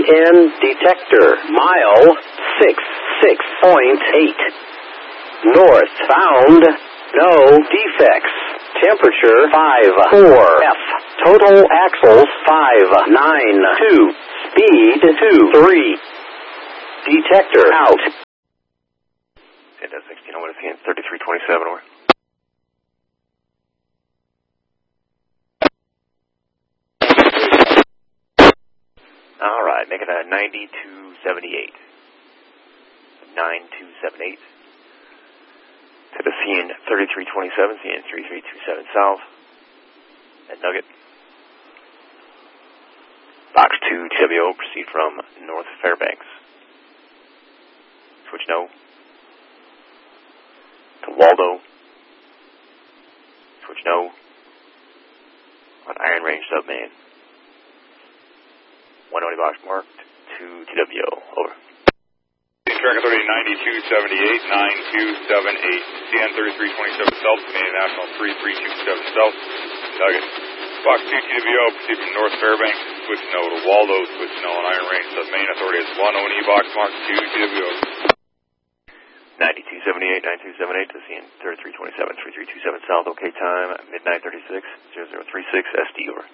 CN detector, mile 66.8. Northbound, no defects. Temperature 54F. Total axles 592. Speed 23. Detector out. Delta 16, I want to see in 3327, over. All right, making a 9278. 9278. To the CN 3327, CN 3327 south. At Nugget. Box 2 TWO, proceed from North Fairbanks. Switch no. To Waldo. Switch no. On Iron Range Submain. 120 box marked to TWO, over. Track authority 9278, 9278, CN 3327 South, Canadian National 3327 South, Nugget. Box 2 TWO, proceed from North Fairbanks, switch no to Waldo, switch no on Iron Range Submain, authority is 1ONE box mark 2 TWO. 9278, 9278 to CN 3327, 3327 South, OK time, midnight 36, 0036, SD, over.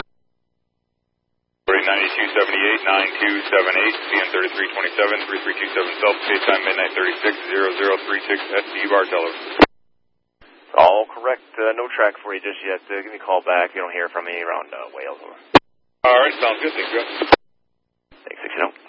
9278, 9278, CN 3327, 3327 South, OK time, midnight 36, 0036, SD, Bartello. All correct, no track for you just yet. Give me a call back if you don't hear from me around Wales, over. All right, sounds good, thanks, Joe. Thanks, 60.